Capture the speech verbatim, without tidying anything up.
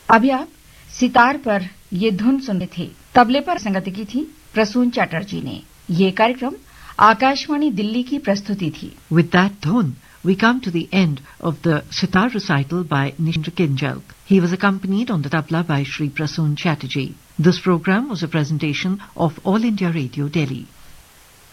अभी आप सितार पर ये धुन सुन रहे थे। तबले पर संगति की थी प्रसून चैटर्जी ने। ये कार्यक्रम आकाशवाणी दिल्ली की प्रस्तुति थी। With that dhun, we come to the end of the sitar recital by Nishendra Kinjalk. He was accompanied on the tabla by Shri Prasoon Chatterjee. This program was a presentation of All India Radio, Delhi.